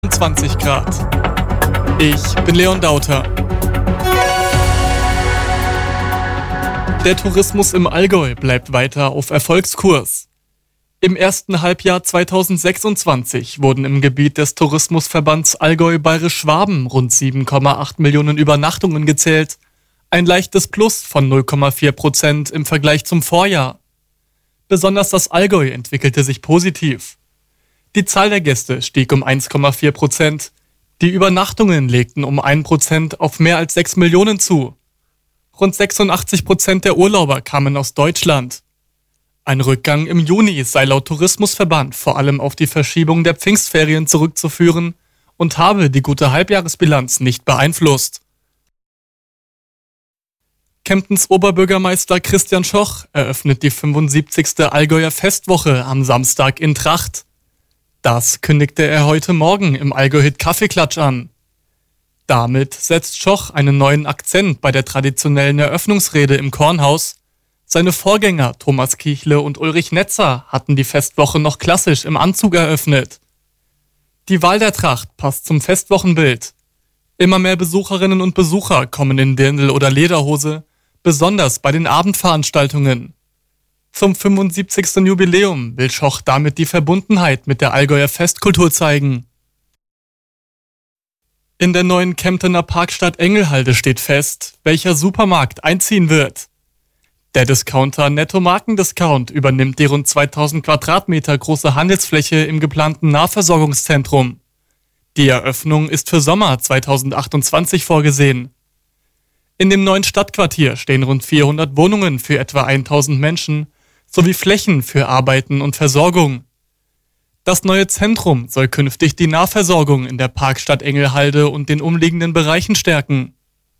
20 Grad. Ich bin Leon Dauter. Der Tourismus im Allgäu bleibt weiter auf Erfolgskurs. Im ersten Halbjahr 2026 wurden im Gebiet des Tourismusverbands Allgäu-Bayerisch-Schwaben rund 7,8 Millionen Übernachtungen gezählt, ein leichtes Plus von 0,4% im Vergleich zum Vorjahr. Besonders das Allgäu entwickelte sich positiv. Die Zahl der Gäste stieg um 1,4%, die Übernachtungen legten um 1% auf mehr als 6 Millionen zu. Rund 86% der Urlauber kamen aus Deutschland. Ein Rückgang im Juni sei laut Tourismusverband vor allem auf die Verschiebung der Pfingstferien zurückzuführen und habe die gute Halbjahresbilanz nicht beeinflusst. Kemptens Oberbürgermeister Christian Schoch eröffnet die 75. Allgäuer Festwoche am Samstag in Tracht. Das kündigte er heute Morgen im Allgäu-Hit Kaffeeklatsch an. Damit setzt Schoch einen neuen Akzent bei der traditionellen Eröffnungsrede im Kornhaus. Seine Vorgänger Thomas Kichle und Ulrich Netzer hatten die Festwoche noch klassisch im Anzug eröffnet. Die Wahl der Tracht passt zum Festwochenbild. Immer mehr Besucherinnen und Besucher kommen in Dirndl oder Lederhose, besonders bei den Abendveranstaltungen. Zum 75. Jubiläum will Schoch damit die Verbundenheit mit der Allgäuer Festkultur zeigen. In der neuen Kemptener Parkstadt Engelhalde steht fest, welcher Supermarkt einziehen wird. Der Discounter Netto Markendiscount übernimmt die rund 2000 Quadratmeter große Handelsfläche im geplanten Nahversorgungszentrum. Die Eröffnung ist für Sommer 2028 vorgesehen. In dem neuen Stadtquartier stehen rund 400 Wohnungen für etwa 1000 Menschen sowie Flächen für Arbeiten und Versorgung. Das neue Zentrum soll künftig die Nahversorgung in der Parkstadt Engelhalde und den umliegenden Bereichen stärken.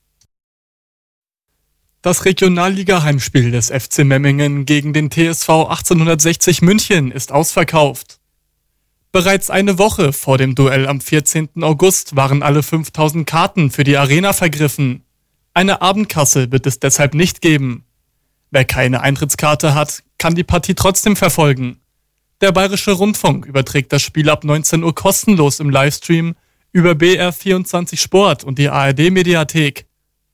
Das Regionalliga-Heimspiel des FC Memmingen gegen den TSV 1860 München ist ausverkauft. Bereits eine Woche vor dem Duell am 14. August waren alle 5000 Karten für die Arena vergriffen. Eine Abendkasse wird es deshalb nicht geben. Wer keine Eintrittskarte hat, kann die Partie trotzdem verfolgen. Der Bayerische Rundfunk überträgt das Spiel ab 19 Uhr kostenlos im Livestream über BR24 Sport und die ARD-Mediathek.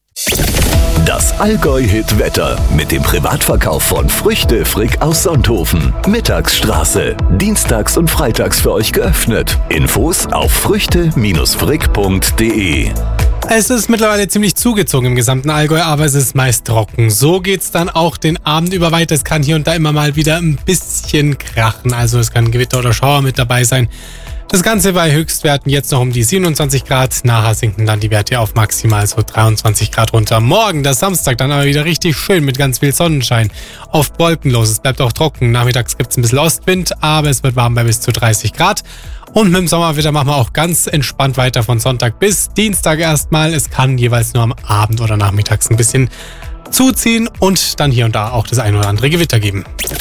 Das Allgäu-Hit-Wetter mit dem Privatverkauf von Früchte Frick aus Sonthofen. Mittagsstraße. Dienstags und freitags für euch geöffnet. Infos auf früchte-frick.de. Es ist mittlerweile ziemlich zugezogen im gesamten Allgäu, aber es ist meist trocken. So geht's dann auch den Abend über weiter. Es kann hier und da immer mal wieder ein bisschen krachen. Also es kann Gewitter oder Schauer mit dabei sein. Das Ganze bei Höchstwerten jetzt noch um die 27 Grad. Nachher sinken dann die Werte auf maximal so 23 Grad runter. Morgen, der Samstag, dann aber wieder richtig schön mit ganz viel Sonnenschein. Oft wolkenlos, es bleibt auch trocken. Nachmittags gibt's ein bisschen Ostwind, aber es wird warm bei bis zu 30 Grad. Und mit dem Sommerwetter machen wir auch ganz entspannt weiter von Sonntag bis Dienstag erstmal. Es kann jeweils nur am Abend oder nachmittags ein bisschen zuziehen und dann hier und da auch das ein oder andere Gewitter geben.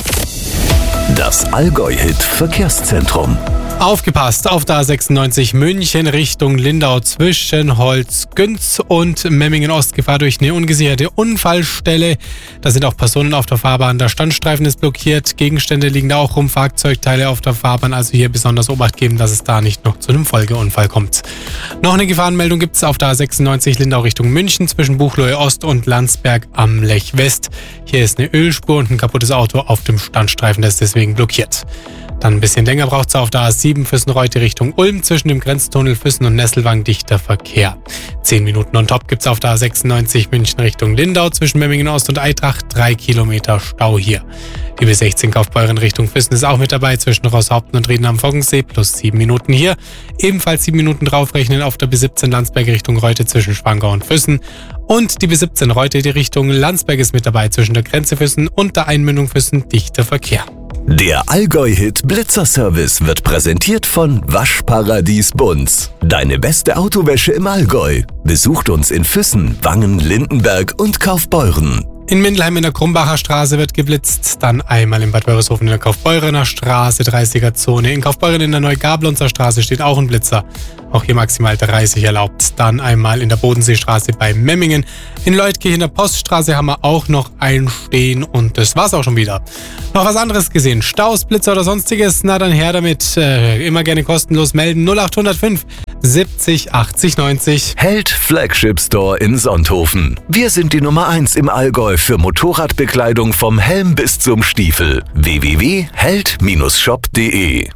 Das Allgäu-Hit Verkehrszentrum. Aufgepasst, auf der A96 München Richtung Lindau zwischen Holzgünz und Memmingen Ost Gefahr durch eine ungesicherte Unfallstelle. Da sind auch Personen auf der Fahrbahn, der Standstreifen ist blockiert, Gegenstände liegen da auch rum, Fahrzeugteile auf der Fahrbahn, also hier besonders Obacht geben, dass es da nicht noch zu einem Folgeunfall kommt. Noch eine Gefahrenmeldung gibt es auf der A96 Lindau Richtung München zwischen Buchloe Ost und Landsberg am Lech West. Hier ist eine Ölspur und ein kaputtes Auto auf dem Standstreifen, das ist deswegen blockiert. Dann ein bisschen länger braucht es auf der A7 Füssen-Reute Richtung Ulm zwischen dem Grenztunnel Füssen und Nesselwang dichter Verkehr. 10 Minuten on top gibt es auf der A96 München Richtung Lindau zwischen Memmingen Ost und Eintracht 3 Kilometer Stau hier. Die B16 Kaufbeuren Richtung Füssen ist auch mit dabei zwischen Rosshaupten und Rieden am Foggensee plus 7 Minuten hier. Ebenfalls 7 Minuten draufrechnen auf der B17 Landsberg Richtung Reute zwischen Schwangau und Füssen. Und die B17 Reute die Richtung Landsberg ist mit dabei zwischen der Grenze Füssen und der Einmündung Füssen dichter Verkehr. Der Allgäu-Hit Blitzerservice wird präsentiert von Waschparadies Bunz. Deine beste Autowäsche im Allgäu. Besucht uns in Füssen, Wangen, Lindenberg und Kaufbeuren. In Mindelheim in der Krumbacher Straße wird geblitzt, dann einmal in Bad Wörishofen in der Kaufbeurener Straße, 30er-Zone. In Kaufbeuren in der Neugablonzer Straße steht auch ein Blitzer, auch hier maximal 30 erlaubt. Dann einmal in der Bodenseestraße bei Memmingen. In Leutkirch in der Poststraße haben wir auch noch einen stehen und das war's auch schon wieder. Noch was anderes gesehen, Staus, Blitzer oder sonstiges? Na dann her damit, immer gerne kostenlos melden, 0805 70 80 90. Held Flagship Store in Sonthofen. Wir sind die Nummer 1 im Allgäu für Motorradbekleidung vom Helm bis zum Stiefel. www.held-shop.de.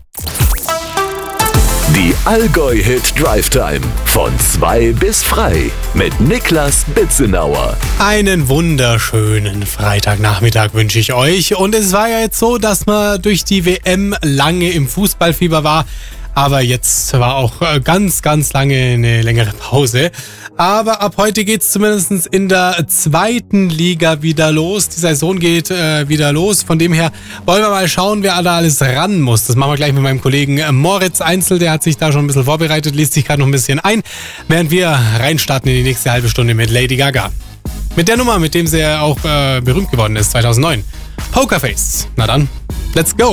Die Allgäu-Hit Drive Time. Von 2 bis frei. Mit Niklas Bitzenauer. Einen wunderschönen Freitagnachmittag wünsche ich euch. Und es war ja jetzt so, dass man durch die WM lange im Fußballfieber war. Aber jetzt war auch ganz, ganz lange eine längere Pause. Aber ab heute geht's zumindest in der 2. Liga wieder los. Die Saison geht wieder los. Von dem her wollen wir mal schauen, wer da alles ran muss. Das machen wir gleich mit meinem Kollegen Moritz Einzel. Der hat sich da schon ein bisschen vorbereitet, liest sich gerade noch ein bisschen ein, während wir reinstarten in die nächste halbe Stunde mit Lady Gaga. Mit der Nummer, mit dem sie auch berühmt geworden ist, 2009. Pokerface. Na dann, let's go!